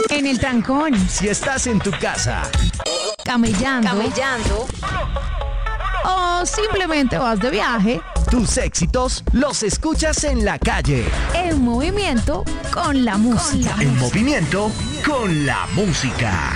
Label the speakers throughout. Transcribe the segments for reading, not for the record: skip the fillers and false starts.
Speaker 1: En el trancón.
Speaker 2: Si estás en tu casa.
Speaker 1: Camellando. O simplemente vas de viaje.
Speaker 2: Tus éxitos los escuchas en la calle.
Speaker 1: En movimiento con la música.
Speaker 2: En movimiento con la música.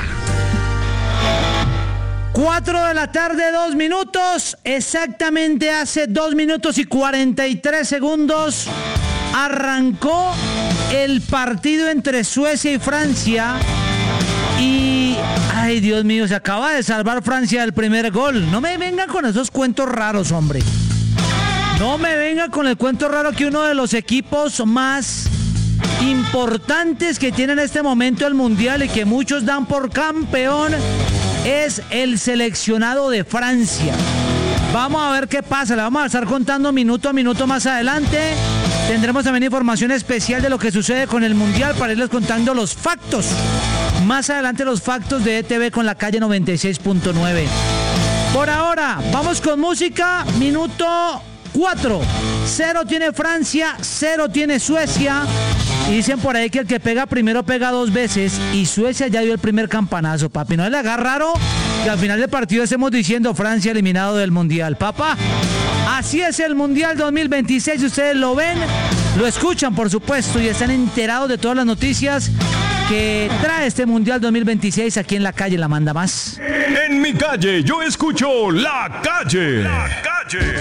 Speaker 3: 4 de la tarde, 2 minutos. Exactamente hace 2 minutos y 43 segundos arrancó el partido entre Suecia y Francia. Y, ay Dios mío, se acaba de salvar Francia del primer gol. No me vengan con esos cuentos raros, hombre. No me vengan con el cuento raro que uno de los equipos más importantes que tiene en este momento el Mundial y que muchos dan por campeón es el seleccionado de Francia. Vamos a ver qué pasa, le vamos a estar contando minuto a minuto más adelante. Tendremos también información especial de lo que sucede con el Mundial para irles contando los factos. Más adelante los factos de ETV con la calle 96.9. Por ahora, vamos con música, minuto 4. 0 tiene Francia, 0 tiene Suecia. Y dicen por ahí que el que pega primero pega 2 veces. Y Suecia ya dio el primer campanazo, papi. No le haga raro que al final del partido estemos diciendo Francia eliminado del Mundial, papá. Así es el Mundial 2026. Ustedes lo ven, lo escuchan, por supuesto, y están enterados de todas las noticias que trae este Mundial 2026 aquí en la calle La Manda Más.
Speaker 4: En mi calle yo escucho La Calle. La Calle.